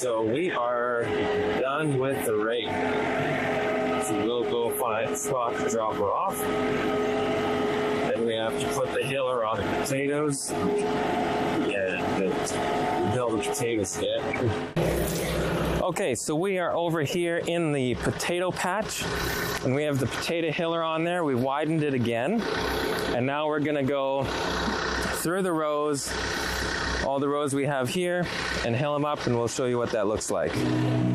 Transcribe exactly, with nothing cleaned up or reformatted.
So we are done with the rake. So we'll go find a spot to drop her off. Then we have to put the hiller on the potatoes. Yeah, build the potatoes yet. Okay, so we are over here in the potato patch, and we have the potato hiller on there. We widened it again, and now we're gonna go through the rows, all the rows we have here, and hill them up, and we'll show you what that looks like.